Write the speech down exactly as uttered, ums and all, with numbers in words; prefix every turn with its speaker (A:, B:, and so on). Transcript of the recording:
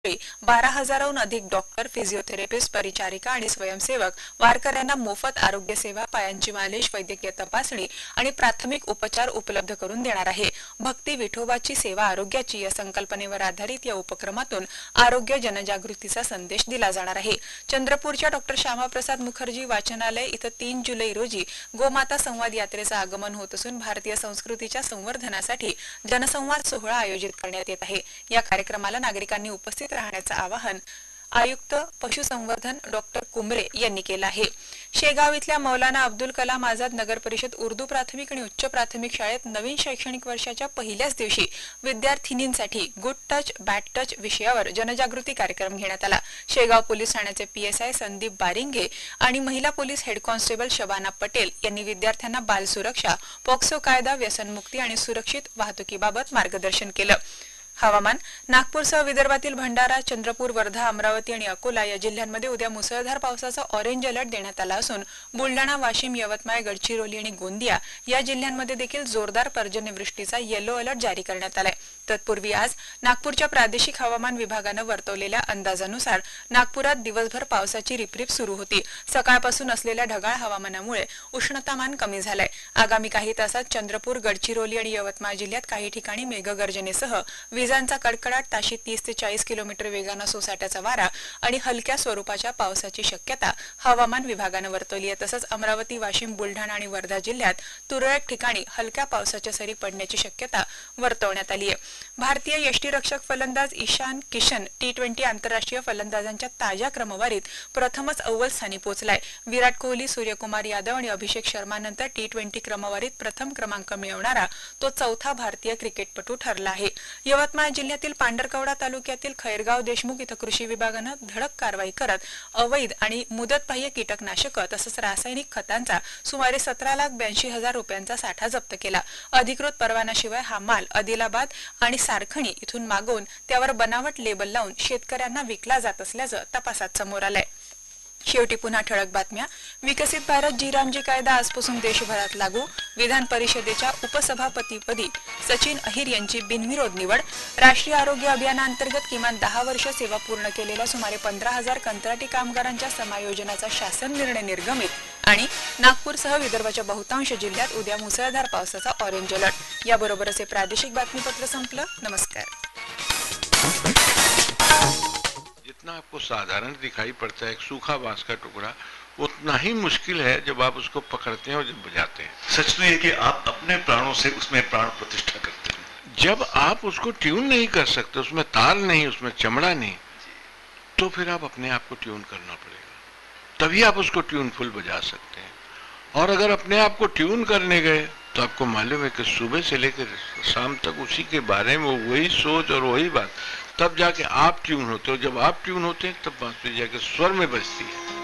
A: बारा हजाराहून अधिक डॉक्टर, फिजिओथेरपिस्ट, परिचारिका आणि स्वयंसेवक वारकऱ्यांना मोफत आरोग्य सेवा, पायांची मालिश, वैद्यकीय तपासणी आणि प्राथमिक उपचार उपलब्ध करून देणार आहे। भक्ती विठोबाची सेवा आरोग्याची या संकल्पनेवर आधारित या उपक्रमातून आरोग्य जनजागृतीचा संदेश दिला जाणार आहे। चंद्रपूरच्या डॉक्टर श्यामाप्रसाद मुखर्जी वाचनालय इथं तीन जुलै रोजी गोमाता संवाद यात्रेचं आगमन होत असून भारतीय संस्कृतीच्या संवर्धनासाठी जनसंवाद सोहळा आयोजित करण्यात येत आहे। या कार्यक्रमाला नागरिकांनी उपस्थित राहण्याचं आवाहन आयुक्त पशुसंवर्धन डॉक्टर कुमरे यांनी केलं आहे। शेगाव इथल्या मौलाना अब्दुल कलाम आझाद नगर परिषद उर्दू प्राथमिक आणि उच्च प्राथमिक शाळेत नवीन शैक्षणिक वर्षाच्या पहिल्याच दिवशी विद्यार्थिनींसाठी गुड टच बॅड टच विषयावर जनजागृती कार्यक्रम घेण्यात आला। शेगाव पोलीस ठाण्याचे पीएसआय संदीप बारिंगे आणि महिला police head constable Shabana Patel यांनी विद्यार्थ्यांना बाल सुरक्षा, पॉक्सो कायदा, व्यसनमुक्ती आणि सुरक्षित वाहतुकीबाबत मार्गदर्शन केलं। हवामान नागपूरसह विदर्भातील भंडारा, चंद्रपूर, वर्धा, अमरावती आणि अकोला या जिल्ह्यांमध्ये उद्या मुसळधार पावसाचा ऑरेंज अलर्ट देण्यात आला असून बुलडाणा, वाशिम, यवतमाळ, गडचिरोली आणि गोंदिया या जिल्ह्यांमध्ये देखील जोरदार पर्जन्यवृष्टीचा येलो अलर्ट जारी करण्यात आलाय। तत्पूर्वी आज नागपूरच्या प्रादेशिक हवामान विभागानं वर्तवलेल्या अंदाजानुसार नागपुरात दिवसभर पावसाची रिपरिप सुरू होती। सकाळपासून असलेल्या ढगाळ हवामानामुळे उष्णतामान कमी झालंय। आगामी काही तासात चंद्रपूर, गडचिरोली आणि यवतमाळ जिल्ह्यात काही ठिकाणी मेघगर्जनेसह विजांचा कडकडाट, ताशी तीस ते चाळीस किलोमीटर वेगानं सोसाट्याचा वारा आणि हलक्या स्वरूपाच्या पावसाची शक्यता हवामान विभागानं वर्तवली आहे। तसंच अमरावती, वाशिम, बुलढाणा आणि वर्धा जिल्ह्यात तुरळक ठिकाणी हलक्या पावसाच्या सरी पडण्याची शक्यता वर्तवण्यात आली आहे। भारतीय यष्टीरक्षक फलंदाज ईशान किशन टी ट्वेंटी आंतरराष्ट्रीय फलंदाजांच्या ताज्या क्रमवारीत प्रथमच अव्वल स्थानी पोहोचलाय। विराट कोहली, सूर्यकुमार यादव आणि अभिषेक शर्मा नंतर टी ट्वेंटी क्रमवारीत प्रथम क्रमांक मिळवणारा तो चौथा भारतीय क्रिकेटपटू ठरला आहे। यवतमाळ जिल्ह्यातील पांढरकवडा तालुक्यातील खैरगाव देशमुख इथं कृषी विभागानं धडक कारवाई करत अवैध आणि मुदतबाह्य कीटकनाशक तसंच रासायनिक खतांचा सुमारे सतरा लाख ब्याऐंशी हजार रुपयांचा साठा जप्त केला। अधिकृत परवानाशिवाय हा माल आदिलाबाद आणि सारखणी इथून मागवून त्यावर बनावट लेबल लावून शेतकऱ्यांना विकला जात असल्याचं तपासात समोर आलंय। शेवटी पुन्हा ठळक बातम्या। विकसित भारत जी रामजी कायदा आजपासून देशभरात लागू। विधान परिषदेच्या उपसभापतीपदी सचिन अहिर यांची बिनविरोध निवड। राष्ट्रीय आरोग्य अभियानांतर्गत किमान दहा वर्ष सेवा पूर्ण केलेल्या सुमारे पंधरा हजार कंत्राटी कामगारांच्या समायोजनाचा शासन निर्णय निर्गमित आणि नागपूरसह विदर्भाच्या बहुतांश जिल्ह्यात उद्या मुसळधार पावसाचा ऑरेंज अलर्ट। याबरोबरच हे प्रादेशिक बातमीपत्र संपलं। नमस्कार।
B: जितना आपको साधारण दिखाई पड़ता है एक सूखा बांस का टुकड़ा, उतना ही मुश्किल है जब आप उसको पकड़ते हैं और जब बजाते हैं।
C: सच तो ये कि आप अपने प्राणों से उसमें प्राण प्रतिष्ठा करते हैं।
B: जब आप उसको ट्यून नहीं कर सकते, उसमें तार नहीं, उसमें चमड़ा नहीं, तो फिर आप अपने आप को ट्यून करना पड़ेगा, तभी आप उसको ट्यूनफुल बजा सकते हैं। और अगर अपने आप को ट्यून करने गए तो आपको मालूम है कि सुबह से लेकर शाम तक उसी के बारे में वही सोच और वही बात, तब जाके आप ट्यून होते हो। जब आप ट्यून होते हैं तब बांसुरी जाके स्वर में बजती है।